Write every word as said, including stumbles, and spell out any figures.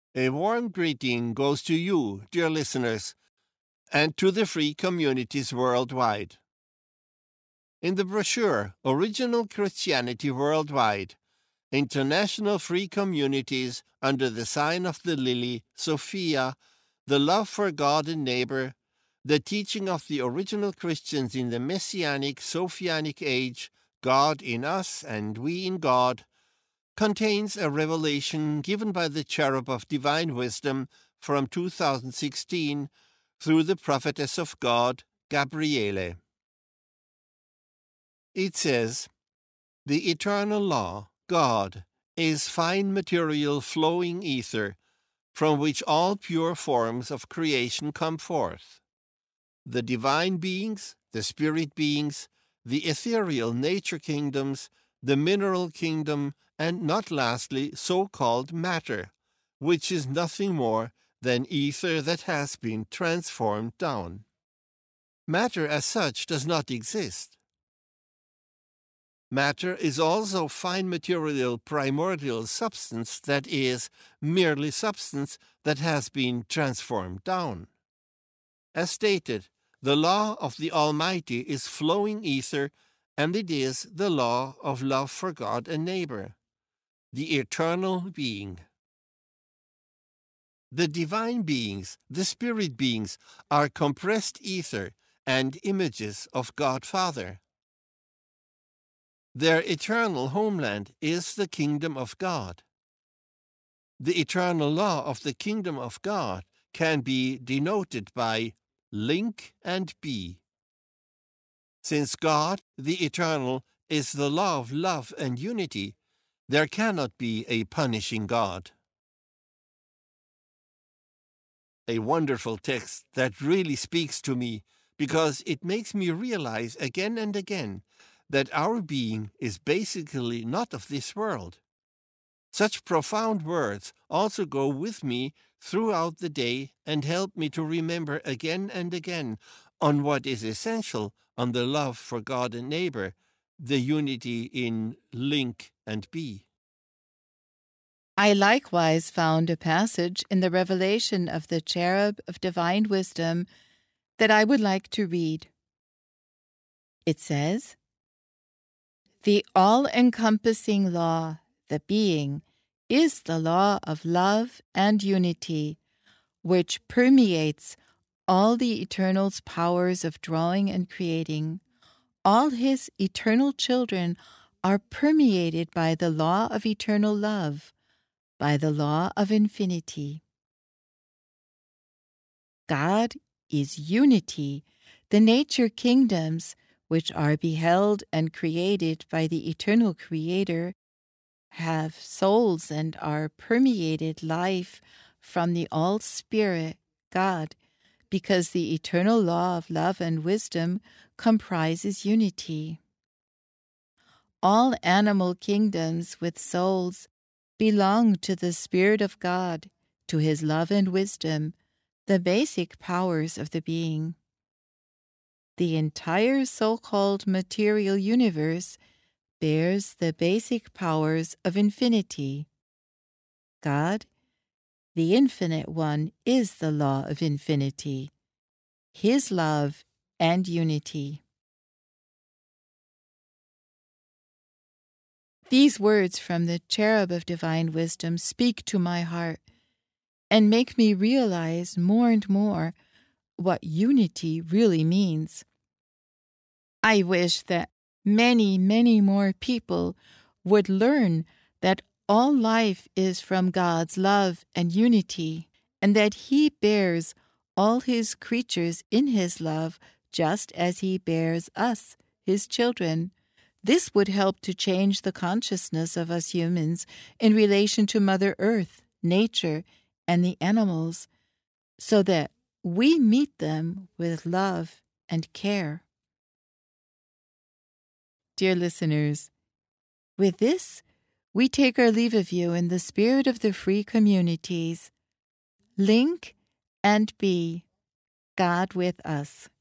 A warm greeting goes to you, dear listeners, and to the free communities worldwide. In the brochure, Original Christianity Worldwide, International Free Communities under the Sign of the Lily, Sophia, the Love for God and Neighbor, the Teaching of the Original Christians in the Messianic Sophianic Age, God in Us and We in God, contains a revelation given by the Cherub of Divine Wisdom from two thousand sixteen through the Prophetess of God, Gabriele. It says, "The eternal law, God, is fine material flowing ether, from which all pure forms of creation come forth. The divine beings, the spirit beings, the ethereal nature kingdoms, the mineral kingdom, and not lastly so-called matter, which is nothing more than ether that has been transformed down. Matter as such does not exist. Matter is also fine material primordial substance, that is, merely substance that has been transformed down. As stated, the law of the Almighty is flowing ether, and it is the law of love for God and neighbor, the eternal being. The divine beings, the spirit beings, are compressed ether and images of God Father. Their eternal homeland is the kingdom of God. The eternal law of the kingdom of God can be denoted by link and be. Since God, the eternal, is the law of love and unity, there cannot be a punishing God." A wonderful text that really speaks to me, because it makes me realize again and again that our being is basically not of this world. Such profound words also go with me throughout the day and help me to remember again and again on what is essential, on the love for God and neighbor, the unity in link and be. I likewise found a passage in the revelation of the Cherub of Divine Wisdom that I would like to read. It says, "The all-encompassing law, the being, is the law of love and unity, which permeates all the Eternal's powers of drawing and creating. All his eternal children are permeated by the law of eternal love, by the law of infinity. God is unity, the nature kingdoms, which are beheld and created by the eternal Creator, have souls and are permeated life from the All-Spirit, God, because the eternal law of love and wisdom comprises unity. All animal kingdoms with souls belong to the Spirit of God, to His love and wisdom, the basic powers of the being. The entire so-called material universe bears the basic powers of infinity. God, the Infinite One, is the law of infinity, His love and unity." These words from the Cherub of Divine Wisdom speak to my heart and make me realize more and more what unity really means. I wish that many, many more people would learn that all life is from God's love and unity, and that He bears all His creatures in His love just as He bears us, His children. This would help to change the consciousness of us humans in relation to Mother Earth, nature, and the animals, so that we meet them with love and care. Dear listeners, with this, we take our leave of you in the spirit of the free communities. Link and be, God with us.